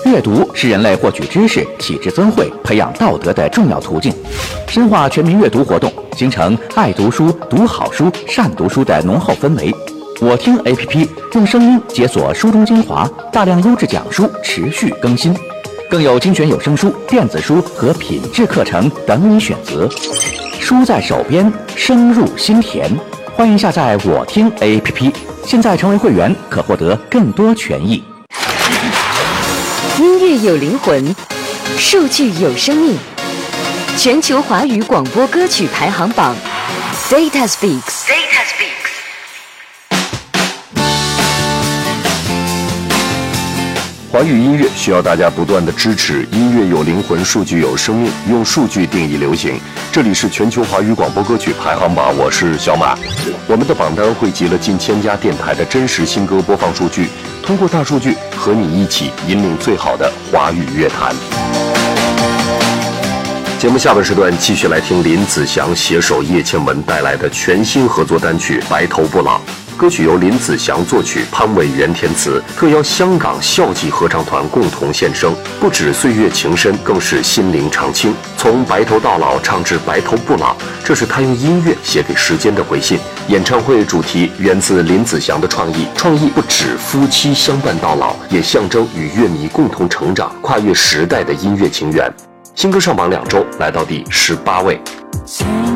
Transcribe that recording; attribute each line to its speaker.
Speaker 1: 阅读是人类获取知识、体质增慧、培养道德的重要途径。深化全民阅读活动，形成爱读书、读好书、善读书的浓厚氛围。我听 APP 用声音解锁书中精华，大量优质讲书持续更新，更有精选有声书、电子书和品质课程等你选择。书在手边，声入心田。欢迎下载我听 APP， 现在成为会员可获得更多权益。
Speaker 2: 音乐有灵魂，数据有生命。全球华语广播歌曲排行榜 Data Speaks。
Speaker 3: 华语音乐需要大家不断的支持，音乐有灵魂，数据有生命，用数据定义流行。这里是全球华语广播歌曲排行榜，我是小马。我们的榜单汇集了近1000家电台的真实新歌播放数据，通过大数据和你一起引领最好的华语乐坛。节目下半时段继续来听林子祥携手叶倩文带来的全新合作单曲《白头不老》。歌曲由林子祥作曲，潘伟源填词，特邀香港校际合唱团共同献声。不止岁月情深，更是心灵长青。从白头到老唱至白头不老，这是他用音乐写给时间的回信。演唱会主题源自林子祥的创意，创意不止夫妻相伴到老，也象征与乐迷共同成长、跨越时代的音乐情缘。新歌上榜2周，来到第18位。